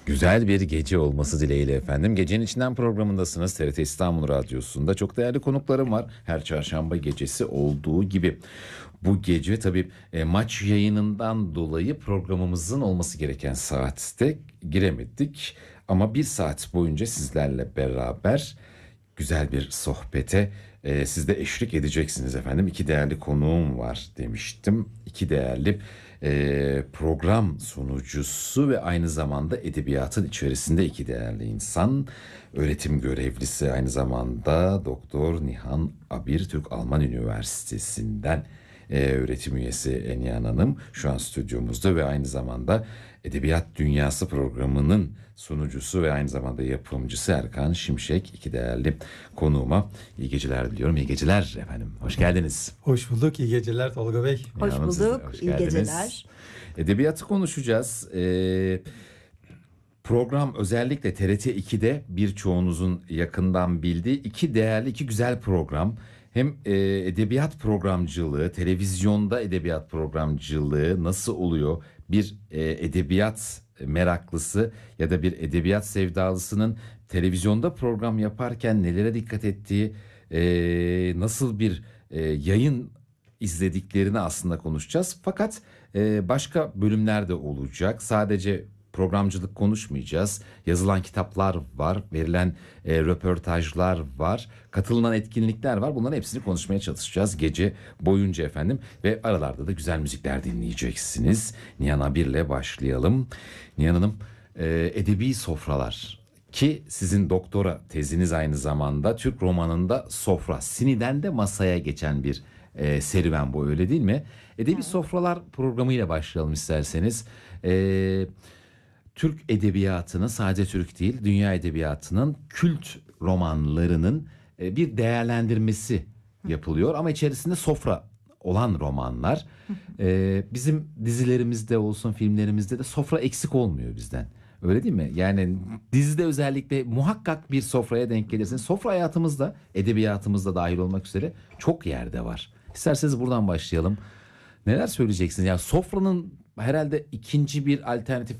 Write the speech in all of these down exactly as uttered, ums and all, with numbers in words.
Güzel bir gece olması dileğiyle efendim. Gecenin içinden programındasınız. T R T İstanbul Radyosu'nda çok değerli konuklarım var. Her çarşamba gecesi olduğu gibi. Bu gece tabii e, maç yayınından dolayı programımızın olması gereken saatte giremedik. Ama bir saat boyunca sizlerle beraber güzel bir sohbete e, siz de eşlik edeceksiniz efendim. İki değerli konuğum var demiştim. İki değerli e, program sunucusu ve aynı zamanda edebiyatın içerisinde iki değerli insan. Öğretim görevlisi aynı zamanda Doktor Nihan Abir Türk Alman Üniversitesi'nden e, öğretim üyesi Nihan Hanım şu an stüdyomuzda ve aynı zamanda Edebiyat Dünyası programının sunucusu ve aynı zamanda yapımcısı Erkan Şimşek. İki değerli konuğuma iyi geceler diliyorum. İyi geceler efendim. Hoş geldiniz. Hoş bulduk. İyi geceler Tolga Bey. Hoş Hanım, siz de bulduk. hoş İyi geldiniz. geceler. Edebiyatı konuşacağız. Ee, program özellikle T R T ikide birçoğunuzun yakından bildiği iki değerli, iki güzel program. Hem e, edebiyat programcılığı, televizyonda edebiyat programcılığı nasıl oluyor? Bir e, edebiyat meraklısı ya da bir edebiyat sevdalısının televizyonda program yaparken nelere dikkat ettiği, e, nasıl bir e, yayın izlediklerini aslında konuşacağız. Fakat e, başka bölümler de olacak. Sadece programcılık konuşmayacağız. Yazılan kitaplar var, verilen e, röportajlar var, katılınan etkinlikler var. Bunların hepsini konuşmaya çalışacağız gece boyunca efendim. Ve aralarda da güzel müzikler dinleyeceksiniz. Nihan Abir'le başlayalım. Nihan Hanım, e, edebi sofralar ki sizin doktora teziniz aynı zamanda Türk romanında sofra. Siniden de masaya geçen bir e, serüven bu, öyle değil mi? Edebi evet. Sofralar programıyla başlayalım isterseniz. Eee Türk edebiyatının, sadece Türk değil, dünya edebiyatının kült romanlarının bir değerlendirmesi yapılıyor. Ama içerisinde sofra olan romanlar. Ee, bizim dizilerimizde olsun, filmlerimizde de sofra eksik olmuyor bizden. Öyle değil mi? Yani dizide özellikle muhakkak bir sofraya denk gelirsiniz. Sofra hayatımızda, edebiyatımızda dahil olmak üzere çok yerde var. İsterseniz buradan başlayalım. Neler söyleyeceksiniz? Yani sofranın herhalde ikinci bir alternatif,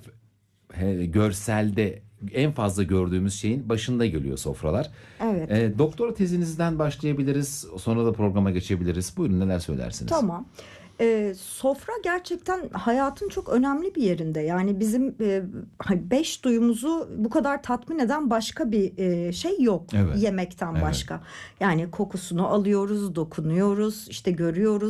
görselde en fazla gördüğümüz şeyin başında geliyor sofralar. Evet. E, doktora tezinizden başlayabiliriz. Sonra da programa geçebiliriz. Buyurun, neler söylersiniz? Tamam. Ee, sofra gerçekten hayatın çok önemli bir yerinde. Yani bizim e, beş duyumuzu bu kadar tatmin eden başka bir e, şey yok. Evet. Yemekten Evet. başka. Yani kokusunu alıyoruz, dokunuyoruz, işte görüyoruz.